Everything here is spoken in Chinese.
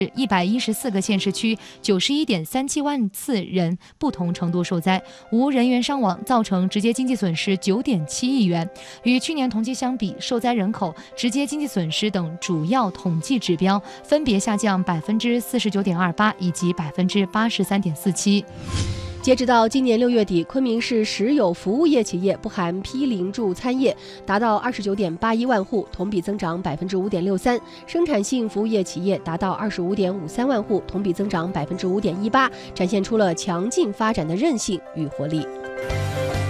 114个县市区91.37万次人不同程度受灾，无人员伤亡，造成直接经济损失9.7亿元。与去年同期相比，受灾人口、直接经济损失等主要统计指标分别下降49.28%以及83.47%。 截止到今年6月底，昆明市实有服务业企业不含批零住餐业达到29.81万户，同比增长5.63%；生产性服务业企业达到25.53万户，同比增长5.18%，展现出了强劲发展的韧性与活力。